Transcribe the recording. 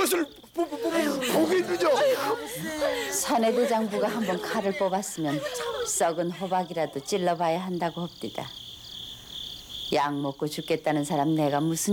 이것을 보게 되죠. 사내대장부가 한번 칼을 뽑았으면 썩은 호박이라도 찔러봐야 한다고 합디다. 약 먹고 죽겠다는 사람 내가 무슨